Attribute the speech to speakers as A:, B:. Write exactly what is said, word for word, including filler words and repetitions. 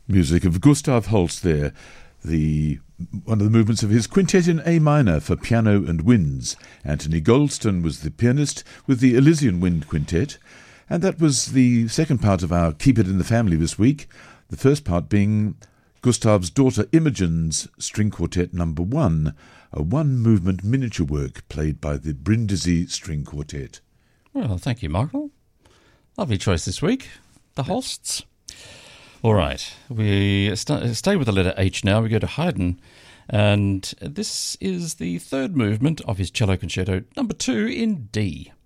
A: Music of Gustav Holst there, the one of the movements of his Quintet in A minor for piano and winds. Anthony Goldston was the pianist with the Elysian Wind Quintet, and that was the second part of our Keep It in the Family this week, the first part being Gustav's daughter Imogen's String Quartet number one, a one-movement miniature work played by the Brindisi String Quartet.
B: Well, thank you, Michael. Lovely choice this week, the Holsts. All right, we st- stay with the letter H now. We go to Haydn, and this is the third movement of his cello concerto number two in D.